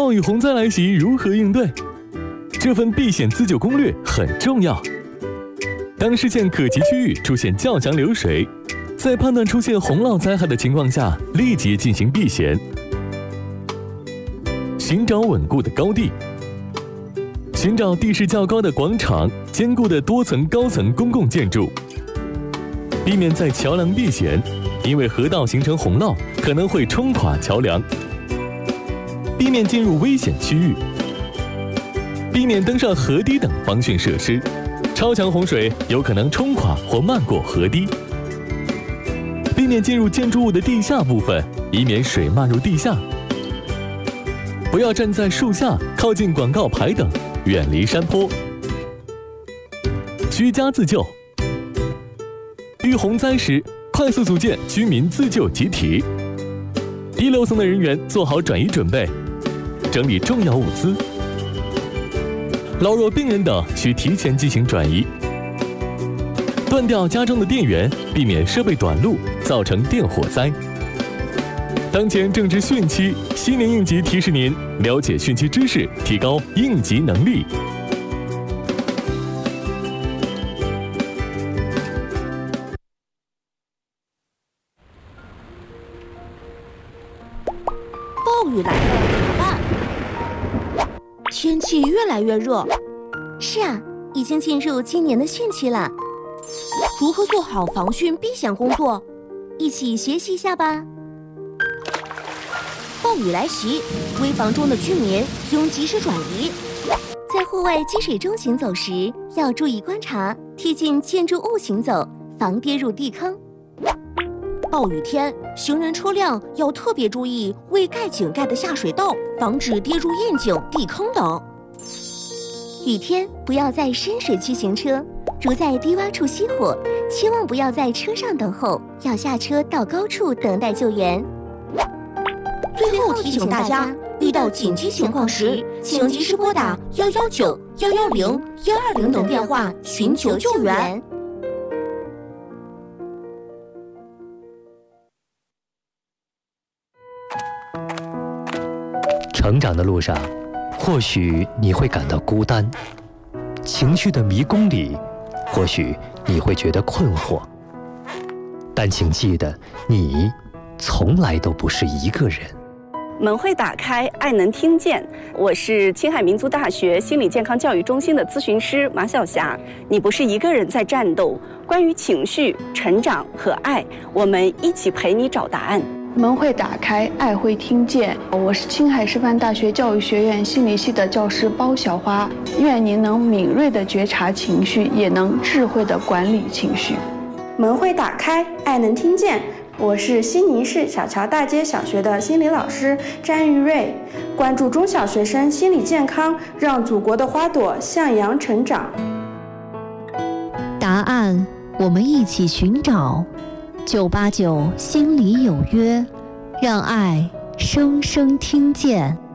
暴雨洪灾来袭如何应对？这份避险自救攻略很重要。当视线可及区域出现较强流水，在判断出现洪涝灾害的情况下，立即进行避险。寻找稳固的高地，寻找地势较高的广场、坚固的多层高层公共建筑，避免在桥梁避险，因为河道形成洪涝可能会冲垮桥梁。避免进入危险区域，避免登上河堤等防汛设施，超强洪水有可能冲垮或漫过河堤。避免进入建筑物的地下部分，以免水漫入地下。不要站在树下、靠近广告牌等，远离山坡。居家自救，遇洪灾时，快速组建居民自救集体。低楼层的人员做好转移准备，整理重要物资。老弱病人等需提前进行转移。断掉家中的电源，避免设备短路，造成电火灾。当前正值汛期，新年应急提示您了解汛期知识，提高应急能力。 暴雨来了怎么办？天气越来越热。 是啊，已经进入今年的汛期了。 如何做好防汛避险工作？ 一起学习一下吧。 暴雨来袭，危房中的居民应及时转移。 在户外积水中行走时，要注意观察，贴近建筑物行走，防跌入地坑。 暴雨天，行人车辆要特别注意未盖井盖的下水道，防止跌入窨井、地坑等。 雨天不要在深水区行车，如在低洼处熄火，千万不要在车上等候，要下车到高处等待救援。 最后提醒大家，遇到紧急情况时，请及时拨打119、110、120等电话寻求救援。 成长的路上，或许你会感到孤单，情绪的迷宫里，或许你会觉得困惑。但请记得，你从来都不是一个人。 门会打开，爱能听见。我是青海民族大学心理健康教育中心的咨询师马晓霞。你不是一个人在战斗，关于情绪、成长和爱，我们一起陪你找答案。 门会打开，爱会听见。我是青海师范大学教育学院心理系的教师包小花。愿您能敏锐地觉察情绪，也能智慧地管理情绪。 门会打开，爱能听见。我是西宁市小桥大街小学的心理老师詹玉瑞，关注中小学生心理健康，让祖国的花朵向阳成长。 答案我们一起寻找，989心里有约，让爱声声听见。